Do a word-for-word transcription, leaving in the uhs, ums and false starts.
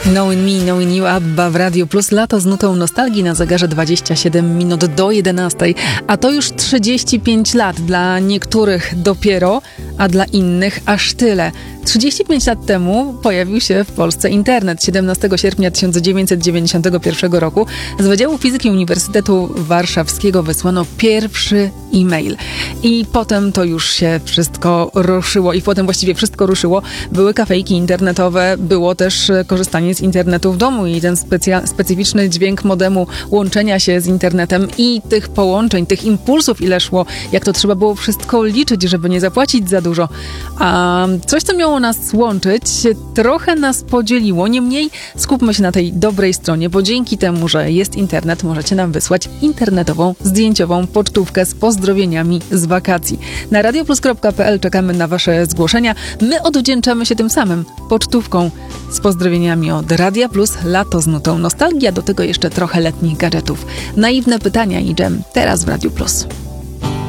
Knowing Me, Knowing You, Abba w Radio Plus. Lato z nutą nostalgii na zegarze dwadzieścia siedem minut do jedenastej. A to już trzydzieści pięć lat. Dla niektórych dopiero, a dla innych aż tyle. trzydzieści pięć lat temu pojawił się w Polsce internet. siedemnastego sierpnia tysiąc dziewięćset dziewięćdziesiątego pierwszego roku z Wydziału Fizyki Uniwersytetu Warszawskiego wysłano pierwszy e-mail. I potem to już się wszystko ruszyło. I potem właściwie wszystko ruszyło. Były kafejki internetowe, było też korzystanie z internetu w domu i ten specja- specyficzny dźwięk modemu łączenia się z internetem i tych połączeń, tych impulsów ile szło, jak to trzeba było wszystko liczyć, żeby nie zapłacić za dużo. A coś, co miało nas łączyć, trochę nas podzieliło. Niemniej skupmy się na tej dobrej stronie, bo dzięki temu, że jest internet, możecie nam wysłać internetową, zdjęciową pocztówkę z pozdrowieniami z wakacji. Na radioplus kropka pe el czekamy na wasze zgłoszenia. My odwdzięczamy się tym samym pocztówką z pozdrowieniami od Radia Plus, lato z nutą nostalgia, do tego jeszcze trochę letnich gadżetów. Naiwne pytania i dżem teraz w Radiu Plus.